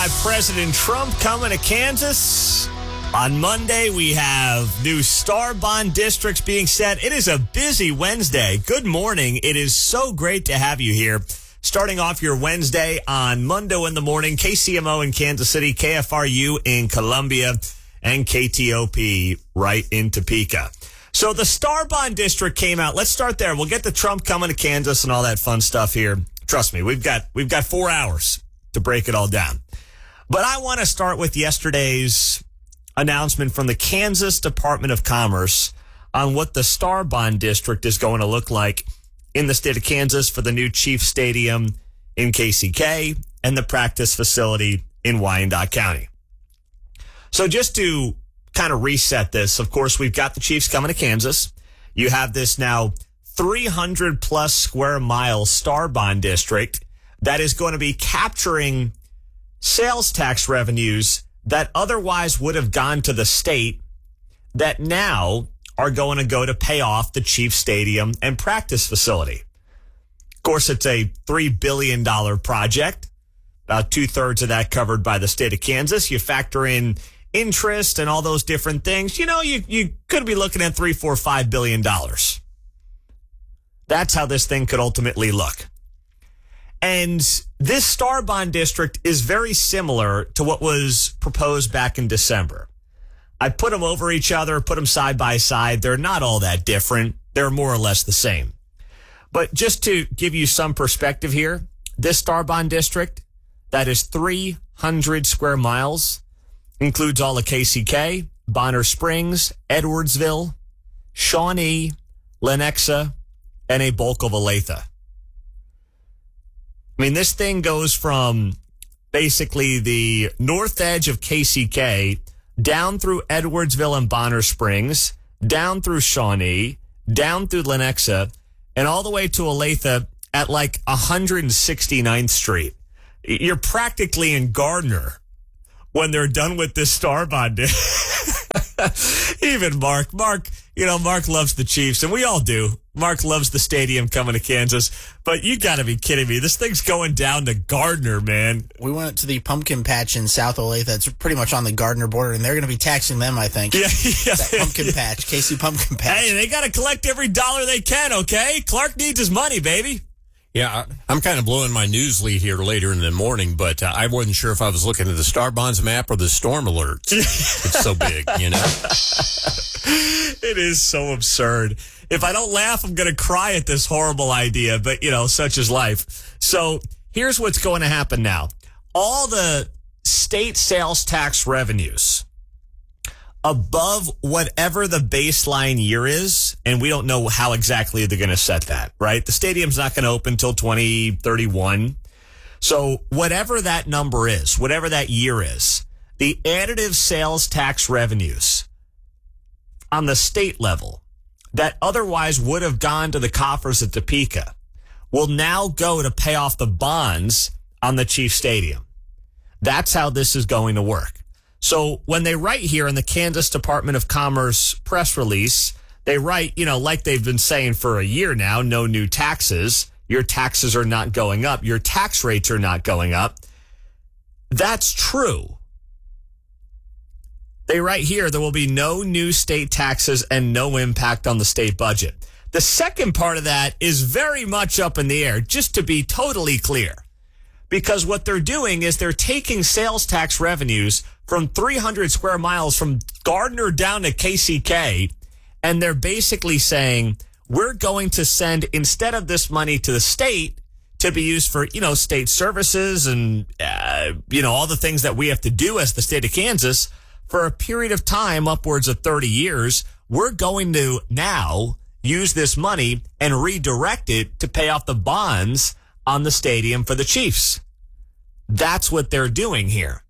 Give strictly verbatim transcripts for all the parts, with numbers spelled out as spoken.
President Trump coming to Kansas. On Monday, we have new Star Bond districts being set. It is a busy Wednesday. Good morning. It is so great to have you here. Starting off your Wednesday on Mundo in the morning, K C M O in Kansas City, K F R U in Columbia, and K T O P right in Topeka. So the Star Bond district came out. Let's start there. We'll get to Trump coming to Kansas and all that fun stuff here. Trust me, we've got we've got four hours to break it all down. But I want to start with yesterday's announcement from the Kansas Department of Commerce on what the Star Bond district is going to look like in the state of Kansas for the new Chiefs Stadium in K C K and the practice facility in Wyandotte County. So just to kind of reset this, of course, we've got the Chiefs coming to Kansas. You have this now three hundred plus square mile Star Bond district that is going to be capturing sales tax revenues that otherwise would have gone to the state that now are going to go to pay off the Chiefs Stadium and practice facility. Of course, it's a three billion dollars project, about two-thirds of that covered by the state of Kansas. You factor in interest and all those different things, you know, you, you could be looking at three, four, five billion dollars. That's how this thing could ultimately look. And this Star Bond district is very similar to what was proposed back in December. I put them over each other, put them side by side. They're not all that different. They're more or less the same. But just to give you some perspective here, this Star Bond district, that is three hundred square miles, includes all of K C K, Bonner Springs, Edwardsville, Shawnee, Lenexa, and a bulk of Olathe. I mean, this thing goes from basically the north edge of K C K down through Edwardsville and Bonner Springs, down through Shawnee, down through Lenexa, and all the way to Olathe at like one hundred sixty-ninth Street. You're practically in Gardner when they're done with this Star Bond. Even Mark, Mark, you know, Mark loves the Chiefs, and we all do. Mark loves the stadium coming to Kansas, but you got to be kidding me. This thing's going down to Gardner, man. We went to the pumpkin patch in South Olathe. That's pretty much on the Gardner border, and they're going to be taxing them, I think. Yeah, yeah. That pumpkin patch, K C Pumpkin Patch. Hey, they got to collect every dollar they can, okay? Clark needs his money, baby. Yeah, I'm kind of blowing my news lead here later in the morning, but uh, I wasn't sure if I was looking at the Star Bonds map or the storm alerts. It's so big, you know? It is so absurd. If I don't laugh, I'm going to cry at this horrible idea, but, you know, such is life. So here's what's going to happen now. All the state sales tax revenues above whatever the baseline year is, and we don't know how exactly they're going to set that, right? The stadium's not going to open until twenty thirty-one. So whatever that number is, whatever that year is, the additive sales tax revenues on the state level that otherwise would have gone to the coffers at Topeka will now go to pay off the bonds on the Chiefs Stadium. That's how this is going to work. So when they write here in the Kansas Department of Commerce press release, they write, you know, like they've been saying for a year now, no new taxes. Your taxes are not going up. Your tax rates are not going up. That's true. They write here there will be no new state taxes and no impact on the state budget. The second part of that is very much up in the air, just to be totally clear. Because what they're doing is they're taking sales tax revenues from three hundred square miles from Gardner down to K C K, and they're basically saying, we're going to send, instead of this money to the state to be used for, you know, state services and, uh, you know, all the things that we have to do as the state of Kansas for a period of time, upwards of thirty years, we're going to now use this money and redirect it to pay off the bonds on the stadium for the Chiefs. That's what they're doing here.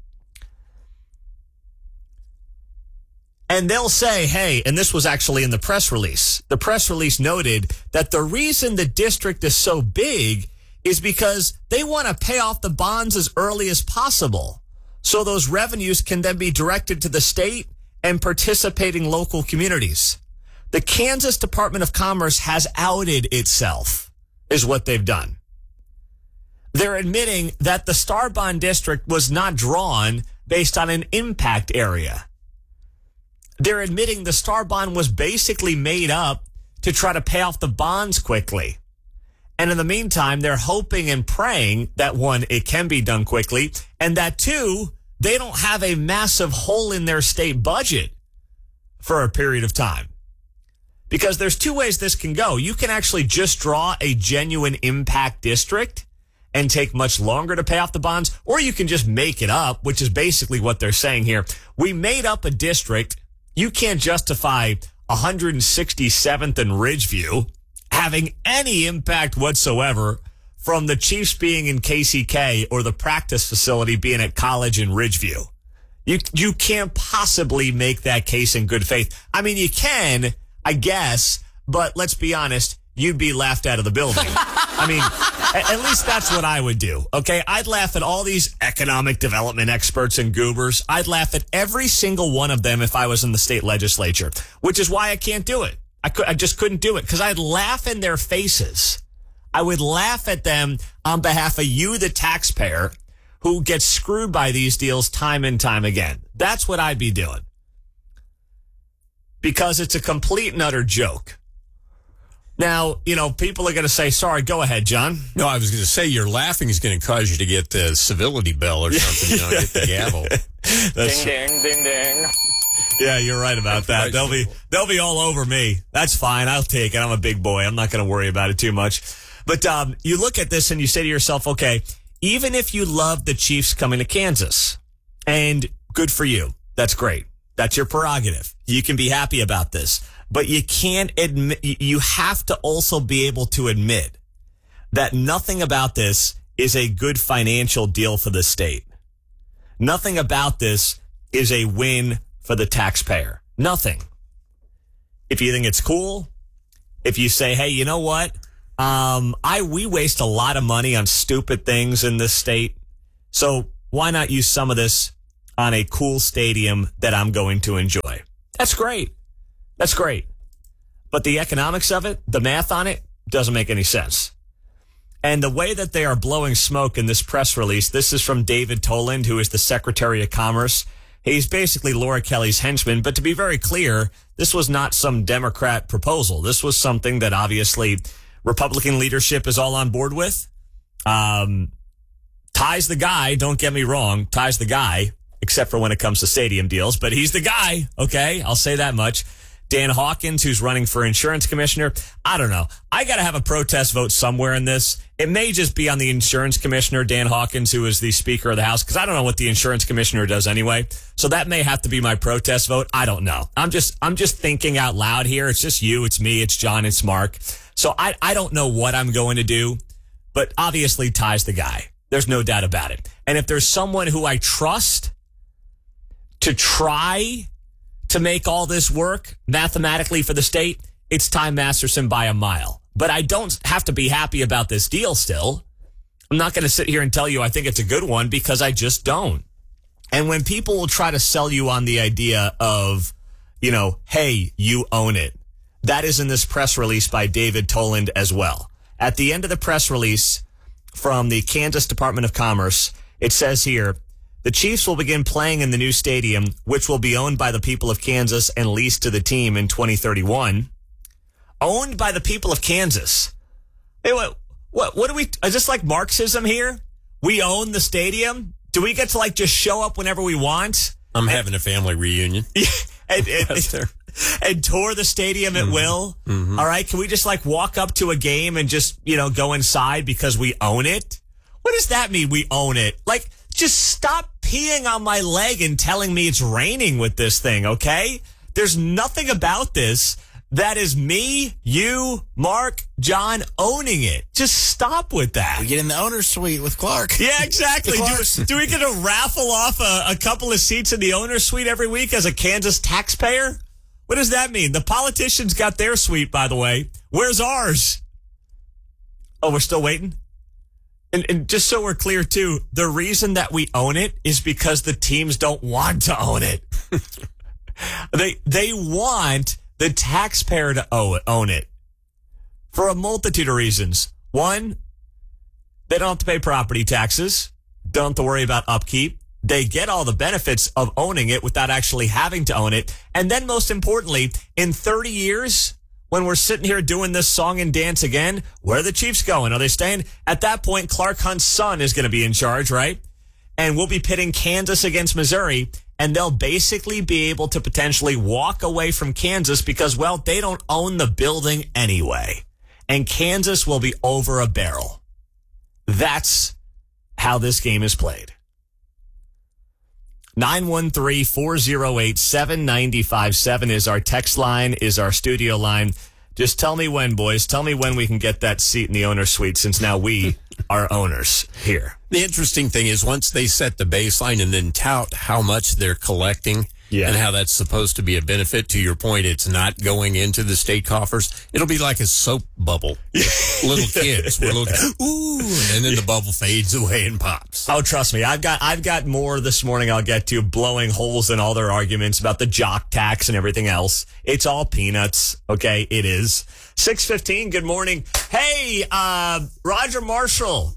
And they'll say, hey, and this was actually in the press release. The press release noted that the reason the district is so big is because they want to pay off the bonds as early as possible, so those revenues can then be directed to the state and participating local communities. The Kansas Department of Commerce has outed itself, is what they've done. They're admitting that the Star Bond District was not drawn based on an impact area. They're admitting the Star Bond was basically made up to try to pay off the bonds quickly. And in the meantime, they're hoping and praying that, one, it can be done quickly, and that, two, they don't have a massive hole in their state budget for a period of time. Because there's two ways this can go. You can actually just draw a genuine impact district and take much longer to pay off the bonds, or you can just make it up, which is basically what they're saying here. We made up a district. You can't justify one hundred sixty-seventh and Ridgeview having any impact whatsoever from the Chiefs being in K C K or the practice facility being at college in Ridgeview. You you can't possibly make that case in good faith. I mean, you can, I guess, but let's be honest, you'd be laughed out of the building. I mean, at, at least that's what I would do, okay? I'd laugh at all these economic development experts and goobers. I'd laugh at every single one of them if I was in the state legislature, which is why I can't do it. I, could, I just couldn't do it because I'd laugh in their faces. I would laugh at them on behalf of you, the taxpayer, who gets screwed by these deals time and time again. That's what I'd be doing. Because it's a complete and utter joke. Now, you know, people are going to say, sorry, go ahead, John. No, I was going to say your laughing is going to cause you to get the civility bell or something, you know, hit the gavel. That's, ding, ding, ding, ding. Yeah, you're right about that. They'll be they'll be all over me. That's fine. I'll take it. I'm a big boy. I'm not going to worry about it too much. But um, you look at this and you say to yourself, okay, even if you love the Chiefs coming to Kansas, and good for you, that's great. That's your prerogative. You can be happy about this. But you can't admit, you have to also be able to admit that nothing about this is a good financial deal for the state. Nothing about this is a win for the taxpayer. Nothing. If you think it's cool, if you say, hey, you know what? Um, I, we waste a lot of money on stupid things in this state. So why not use some of this on a cool stadium that I'm going to enjoy? That's great. That's great. But the economics of it, the math on it, doesn't make any sense. And the way that they are blowing smoke in this press release, this is from David Toland, who is the Secretary of Commerce. He's basically Laura Kelly's henchman. But to be very clear, this was not some Democrat proposal. This was something that obviously Republican leadership is all on board with. Um, Ty's the guy, don't get me wrong. Ty's the guy, except for when it comes to stadium deals. But he's the guy, okay? I'll say that much. Dan Hawkins, who's running for insurance commissioner. I don't know. I got to have a protest vote somewhere in this. It may just be on the insurance commissioner, Dan Hawkins, who is the Speaker of the House, because I don't know what the insurance commissioner does anyway. So that may have to be my protest vote. I don't know. I'm just I'm just thinking out loud here. It's just you, it's me, it's John, it's Mark. So I, I don't know what I'm going to do, but obviously Ty's the guy. There's no doubt about it. And if there's someone who I trust to try to make all this work mathematically for the state, it's Ty Masterson by a mile. But I don't have to be happy about this deal still. I'm not going to sit here and tell you I think it's a good one because I just don't. And when people will try to sell you on the idea of, you know, hey, you own it, that is in this press release by David Toland as well. At the end of the press release from the Kansas Department of Commerce, it says here, the Chiefs will begin playing in the new stadium, which will be owned by the people of Kansas and leased to the team in twenty thirty-one. Owned by the people of Kansas. Hey, what, what, what do we, is this like Marxism here? We own the stadium? Do we get to like just show up whenever we want? I'm and, having a family reunion. and, and, and, and tour the stadium at mm-hmm. will? Mm-hmm. All right. Can we just like walk up to a game and just, you know, go inside because we own it? What does that mean? We own it? Like, just stop peeing on my leg and telling me it's raining with this thing, okay? There's nothing about this that is me, you, Mark, John owning it. Just stop with that. We get in the owner's suite with Clark. Yeah, exactly. do, do we get to raffle off a, a couple of seats in the owner's suite every week as a Kansas taxpayer? What does that mean? The politicians got their suite, by the way. Where's ours? Oh, we're still waiting? And, and just so we're clear, too, the reason that we own it is because the teams don't want to own it. they they want the taxpayer to own it for a multitude of reasons. One, They don't have to pay property taxes. Don't have to worry about upkeep. They get all the benefits of owning it without actually having to own it. And then most importantly, in thirty years, when we're sitting here doing this song and dance again, where are the Chiefs going? Are they staying? At that point, Clark Hunt's son is going to be in charge, right? And we'll be pitting Kansas against Missouri, and they'll basically be able to potentially walk away from Kansas because, well, they don't own the building anyway. And Kansas will be over a barrel. That's how this game is played. nine one three, four oh eight, seven nine five seven is our text line, is our studio line. Just tell me when, boys. Tell me when we can get that seat in the owner's suite, since now we are owners here. The interesting thing is once they set the baseline and then tout how much they're collecting, yeah, and how that's supposed to be a benefit, to your point, it's not going into the state coffers. It'll be like a soap bubble. Little kids, we're looking, ooh, and then the bubble fades away and pops. Oh, trust me, I've got I've got more this morning I'll get to, blowing holes in all their arguments about the jock tax and everything else. It's all peanuts, okay? It is. six fifteen, good morning. Hey, uh, Roger Marshall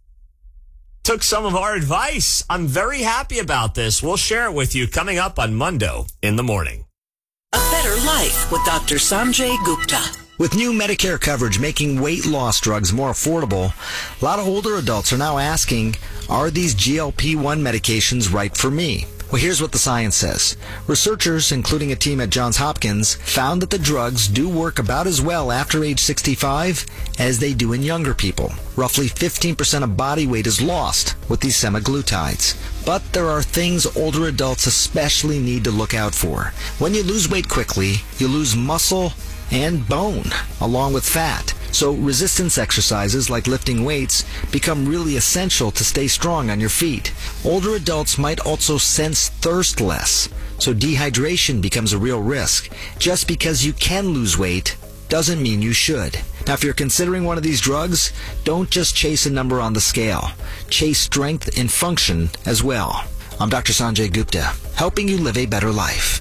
took some of our advice. I'm very happy about this. We'll share it with you coming up on Mundo in the morning. A Better Life with Doctor Sanjay Gupta. With new Medicare coverage making weight loss drugs more affordable, a lot of older adults are now asking, are these G L P one medications right for me? Well, here's what the science says. Researchers, including a team at Johns Hopkins, found that the drugs do work about as well after age sixty-five as they do in younger people. Roughly fifteen percent of body weight is lost with these semaglutides. But there are things older adults especially need to look out for. When you lose weight quickly, you lose muscle and bone, along with fat. So resistance exercises like lifting weights become really essential to stay strong on your feet. Older adults might also sense thirst less, so dehydration becomes a real risk. Just because you can lose weight doesn't mean you should. Now, if you're considering one of these drugs, don't just chase a number on the scale. Chase strength and function as well. I'm Doctor Sanjay Gupta, helping you live a better life.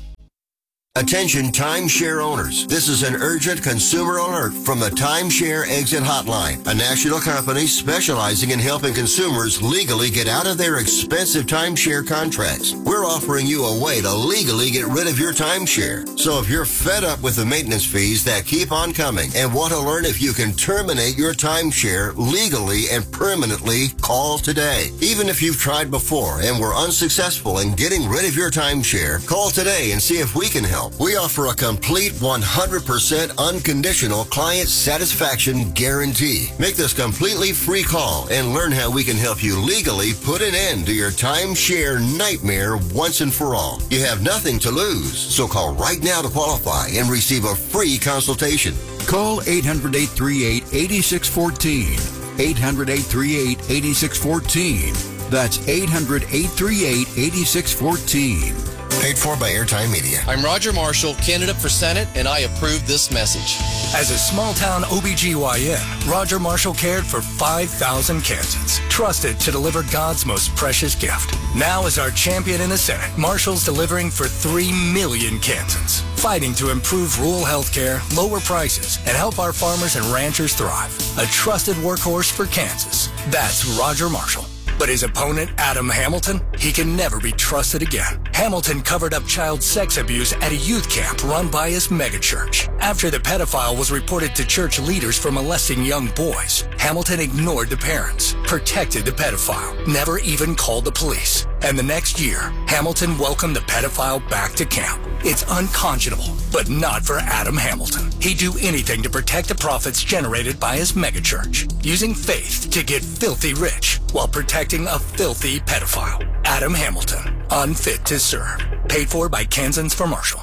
Attention timeshare owners. This is an urgent consumer alert from the Timeshare Exit Hotline, a national company specializing in helping consumers legally get out of their expensive timeshare contracts. We're offering you a way to legally get rid of your timeshare. So if you're fed up with the maintenance fees that keep on coming and want to learn if you can terminate your timeshare legally and permanently, call today. Even if you've tried before and were unsuccessful in getting rid of your timeshare, call today and see if we can help. We offer a complete one hundred percent unconditional client satisfaction guarantee. Make this completely free call and learn how we can help you legally put an end to your timeshare nightmare once and for all. You have nothing to lose, so call right now to qualify and receive a free consultation. Call eight hundred, eight three eight, eight six one four. eight hundred, eight three eight, eight six one four. That's eight hundred, eight three eight, eight six one four. Paid for by Airtime Media. I'm Roger Marshall, candidate for Senate, and I approve this message. As a small-town O B G Y N, Roger Marshall cared for five thousand Kansans, trusted to deliver God's most precious gift. Now as our champion in the Senate, Marshall's delivering for three million Kansans, fighting to improve rural health care, lower prices, and help our farmers and ranchers thrive. A trusted workhorse for Kansas. That's Roger Marshall. But his opponent, Adam Hamilton, he can never be trusted again. Hamilton covered up child sex abuse at a youth camp run by his megachurch. After the pedophile was reported to church leaders for molesting young boys, Hamilton ignored the parents, protected the pedophile, never even called the police. And the next year, Hamilton welcomed the pedophile back to camp. It's unconscionable, but not for Adam Hamilton. He'd do anything to protect the profits generated by his megachurch, using faith to get filthy rich while protecting a filthy pedophile. Adam Hamilton, unfit to serve. Paid for by Kansans for Marshall.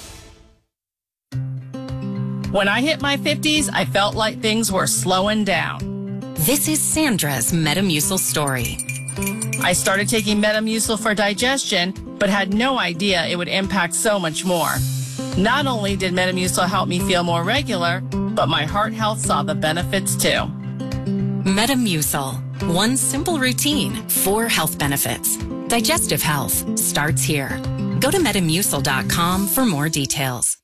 When I hit my fifties, I felt like things were slowing down. This is Sandra's Metamucil story. I started taking Metamucil for digestion, but had no idea it would impact so much more. Not only did Metamucil help me feel more regular, but my heart health saw the benefits too. Metamucil. One simple routine, four health benefits. Digestive health starts here. Go to metamucil dot com for more details.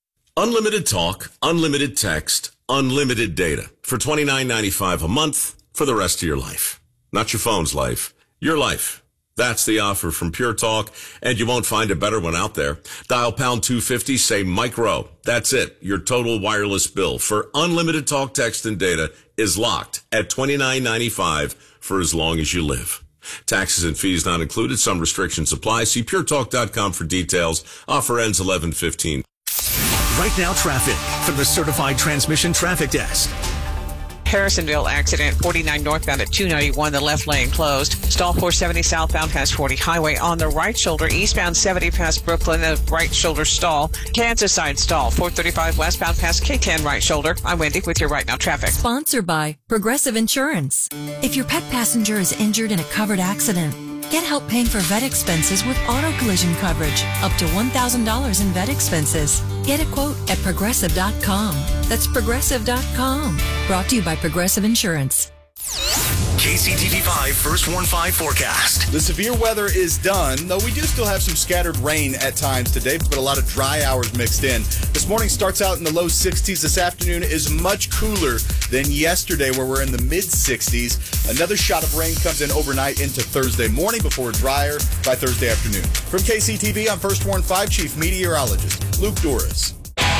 Unlimited talk, unlimited text, unlimited data. For twenty-nine ninety-five a month, for the rest of your life. Not your phone's life, your life. That's the offer from Pure Talk, and you won't find a better one out there. Dial pound two fifty, say micro. That's it. Your total wireless bill for unlimited talk, text, and data is locked at twenty-nine ninety-five for as long as you live. Taxes and fees not included. Some restrictions apply. See pure talk dot com for details. Offer ends eleven fifteen. Right now, traffic from the Certified Transmission Traffic Desk. Harrisonville accident, forty-nine northbound at two ninety-one, the left lane closed. Stall four seventy southbound past forty highway on the right shoulder. Eastbound seventy past Brooklyn, the right shoulder stall. Kansas side stall, four thirty-five westbound past K ten right shoulder. I'm Wendy with your Right Now traffic. Sponsored by Progressive Insurance. If your pet passenger is injured in a covered accident, get help paying for vet expenses with auto collision coverage. Up to one thousand dollars in vet expenses. Get a quote at progressive dot com. That's progressive dot com. Brought to you by Progressive Insurance. K C T V five First Warn five forecast. The severe weather is done, though we do still have some scattered rain at times today, but a lot of dry hours mixed in. This morning starts out in the low sixties. This afternoon is much cooler than yesterday, where we're in the mid sixties. Another shot of rain comes in overnight into Thursday morning before drier by Thursday afternoon. From K C T V, I'm First Warn five Chief Meteorologist Luke Doris.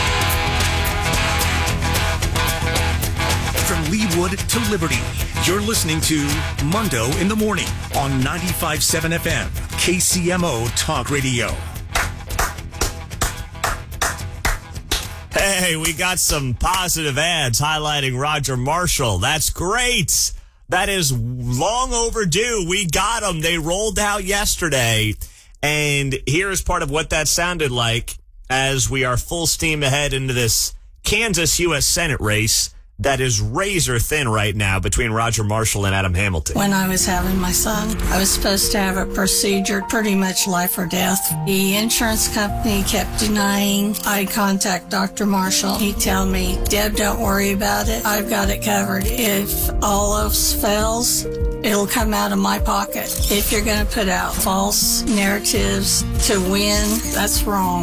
From Leewood to Liberty, you're listening to Mundo in the Morning on ninety-five point seven F M, K C M O Talk Radio. Hey, we got some positive ads highlighting Roger Marshall. That's great. That is long overdue. We got them. They rolled out yesterday. And here is part of what that sounded like as we are full steam ahead into this Kansas U S Senate race that is razor thin right now between Roger Marshall and Adam Hamilton. When I was having my son, I was supposed to have a procedure, pretty much life or death. The insurance company kept denying. I'd contact Doctor Marshall. He'd tell me, Deb, don't worry about it. I've got it covered. If all else fails, it'll come out of my pocket. If you're going to put out false narratives to win, that's wrong.